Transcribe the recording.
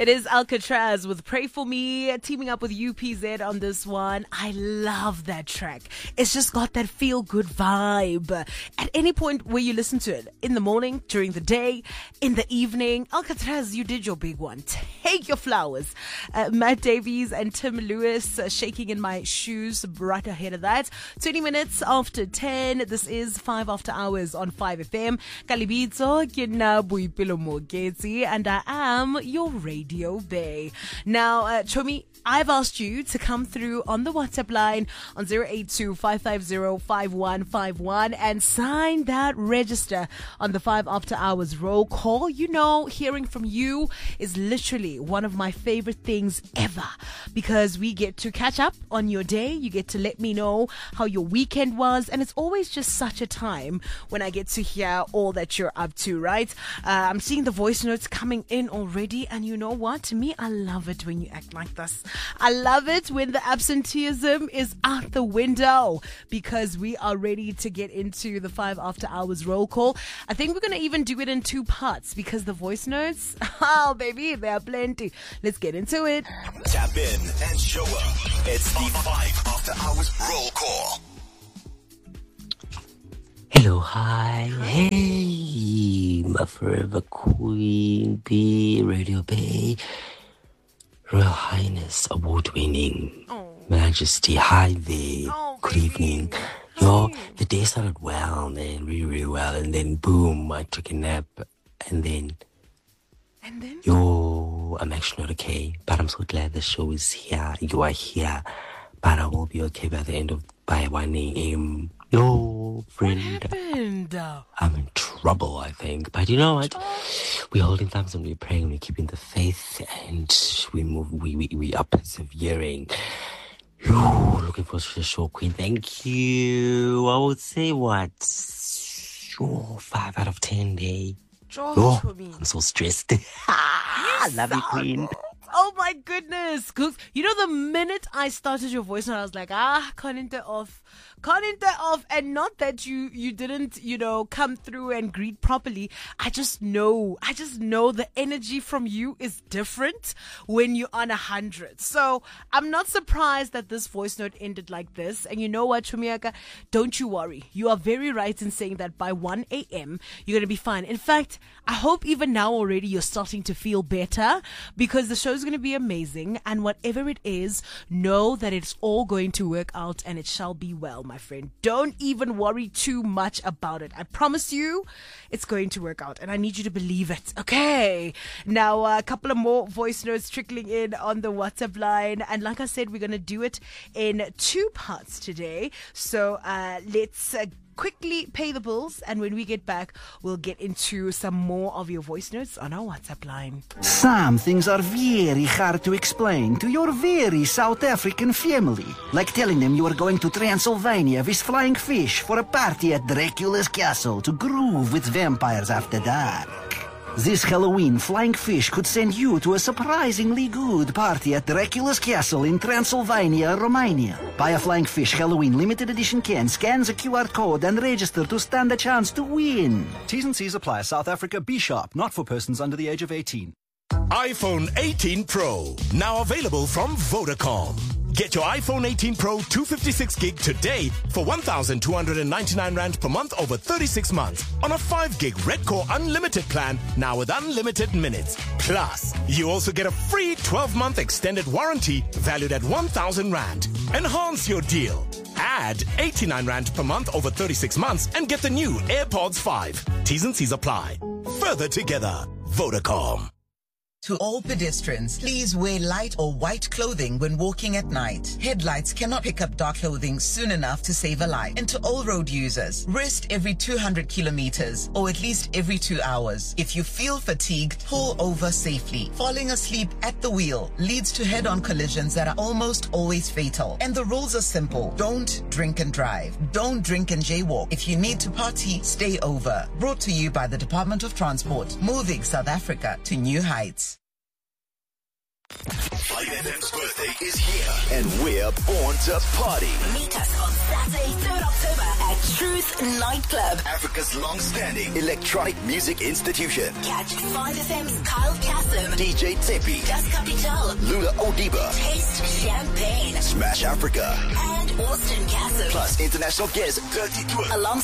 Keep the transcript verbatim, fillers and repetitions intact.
It is Alcatraz with Pray For Me, teaming up with U P Z on this one. I love that track. It's just got that feel-good vibe. At any point where you listen to it, in the morning, during the day, in the evening, Alcatraz, you did your big one. Take your flowers. Uh, Matt Davies and Tim Lewis, uh, Shaking in My Shoes, right ahead of that. twenty minutes after ten, this is five After Hours on five F M. Kalibitso, ke nna Boipelo Mogezi, and I am your Radio Bay. Now, uh, Chomi, I've asked you to come through on the WhatsApp line on zero eight two, five five zero, five one five one and sign that register on the five After Hours roll call. You know, hearing from you is literally one of my favorite things ever, because we get to catch up on your day. You get to let me know how your weekend was, and it's always just such a time when I get to hear all that you're up to, right? Uh, I'm seeing the voice notes coming in already, and you know what? To me, I love it when you act like this. I love it when the absenteeism is out the window, because we are ready to get into the five After Hours roll call. I think we're going to even do it in two parts, because the voice notes, oh baby, there are plenty. Let's get into it. Tap in and show up. It's the five After Hours roll call. Hello, hi, hey, my forever queen, B, Radio Bay, Royal Highness, award-winning Majesty, hi there, Oh, good baby. evening. Yo, the day started well, man, really, really well, and then boom, I took a nap, and then, And then? yo, I'm actually not okay, but I'm so glad the show is here, you are here, but I will be okay by the end of, by one a.m. Yo, friend. What happened? I'm in trouble, I think. But you know what? We're holding thumbs and we're praying, we're keeping the faith, and we move, we, we, we are persevering. Yo, looking forward to the show, Queen. Thank you. I would say what? Oh, five out of ten day. Oh, I'm so stressed. I love you, Queen. Oh my goodness. Cooks. You know, the minute I started your voice note, I was like, ah, can't off. Can't off. And not that you, you didn't, you know, come through and greet properly. I just know, I just know the energy from you is different when you're on a hundred. So I'm not surprised that this voice note ended like this. And you know what, Chumiaka? Don't you worry. You are very right in saying that by one a.m. you're going to be fine. In fact, I hope even now already you're starting to feel better, because the show's going to be amazing, and whatever it is, know that it's all going to work out and it shall be well, my friend. Don't even worry too much about it. I promise you it's going to work out, and I need you to believe it. Okay, now uh, a couple of more voice notes trickling in on the WhatsApp line, and like I said, we're going to do it in two parts today. So uh, let's uh, quickly pay the bills, and when we get back, we'll get into some more of your voice notes on our WhatsApp line. Some things are very hard to explain to your very South African family. Like telling them you are going to Transylvania with flying fish for a party at Dracula's castle to groove with vampires after dark. This Halloween, Flying Fish could send you to a surprisingly good party at Dracula's castle in Transylvania, Romania. Buy a Flying Fish Halloween limited edition can, scan the Q R code, and register to stand a chance to win. T's and C's apply. South Africa, be sharp, not for persons under the age of eighteen. iPhone eighteen Pro, now available from Vodacom. Get your iPhone eighteen Pro two fifty-six gig today for one thousand two hundred ninety-nine rand per month over thirty-six months on a five gig Red Core unlimited plan, now with unlimited minutes. Plus, you also get a free twelve month extended warranty valued at one thousand rand. Enhance your deal. Add eighty-nine rand per month over thirty-six months and get the new AirPods five. T's and C's apply. Further together, Vodacom. To all pedestrians, please wear light or white clothing when walking at night. Headlights cannot pick up dark clothing soon enough to save a life. And to all road users, rest every two hundred kilometers or at least every two hours. If you feel fatigued, pull over safely. Falling asleep at the wheel leads to head-on collisions that are almost always fatal. And the rules are simple. Don't drink and drive. Don't drink and jaywalk. If you need to party, stay over. Brought to you by the Department of Transport, moving South Africa to new heights. five F M's birthday is here, and we're born to party. Meet us on Saturday, third October at Truth Nightclub, Africa's long-standing electronic music institution. Catch five F M's Kyle Kasem, D J Tepi, Jaska Pichal, Lula Odiba, Taste Champagne, Smash Africa, and Austin Kasem. plus international guest Dirty Twill. Along